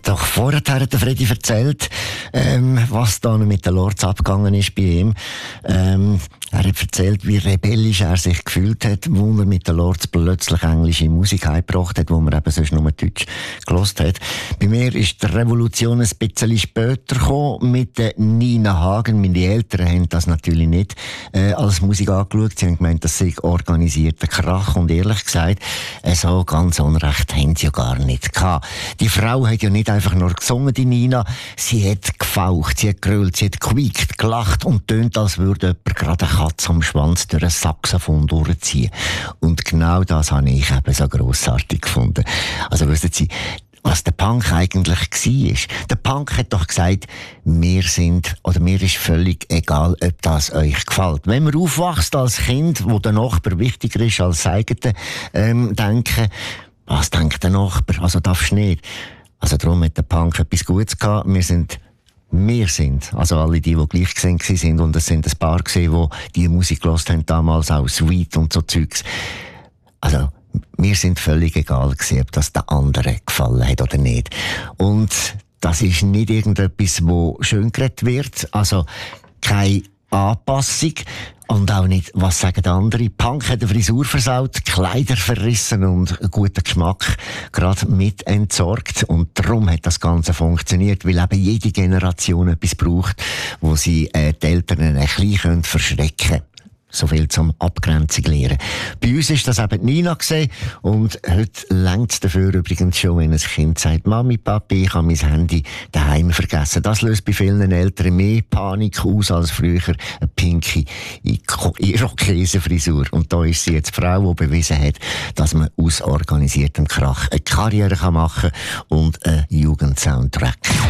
Doch vorher hat der Freddy erzählt, was da noch mit den Lords abgegangen ist bei ihm. Er hat erzählt, wie rebellisch er sich gefühlt hat, wo er mit den Lords plötzlich englische Musik heimgebracht hat, wo man eben sonst nur Deutsch gehört hat. Bei mir ist die Revolution ein bisschen später gekommen, mit der Nina Hagen. Meine Eltern haben das natürlich nicht als Musik angeschaut. Sie haben gemeint, das sei organisierter Krach. Und ehrlich gesagt, so ganz Unrecht haben sie ja gar nicht gehabt. Die Frau hat ja nicht einfach nur gesungen, die Nina. Sie hat gefaucht, sie hat gegrölt, sie hat gequiekt, gelacht und tönt, als würde jemand gerade eine Katze am Schwanz durch ein Saxophon durchziehen. Und genau das habe ich eben so grossartig gefunden. Also wissen Sie, was der Punk eigentlich war. Der Punk hat doch gesagt, mir ist völlig egal, ob das euch gefällt. Wenn man aufwächst als Kind, wo der Nachbar wichtiger ist als das eigene Denken, was denkt der Nachbar? Also darfst du nicht. Also darum hat der Punk etwas Gutes gehabt. Wir sind, also alle die gleich gesehen sind, und es sind ein paar gesehen, die Musik gehört haben damals, auch Sweet und so Zeugs. Also, mir sind völlig egal gewesen, ob das den anderen gefallen hat oder nicht. Und das ist nicht irgendetwas, wo schön geredet wird, also keine Anpassung. Und auch nicht, was sagen andere. Punk hat eine Frisur versaut, Kleider verrissen und einen guten Geschmack gerade mit entsorgt. Und darum hat das Ganze funktioniert, weil eben jede Generation etwas braucht, wo sie die Eltern ein bisschen verschrecken können. So viel zum Abgrenzung lernen. Bei uns ist das eben Nina gewesen, und heute reicht es dafür übrigens schon, wenn ein Kind sagt, Mami, Papi, ich habe mein Handy daheim vergessen. Das löst bei vielen Eltern mehr Panik aus als früher eine pinke Irokesenfrisur. Und da ist sie jetzt die Frau, die bewiesen hat, dass man aus organisiertem Krach eine Karriere machen kann und einen Jugendsoundtrack.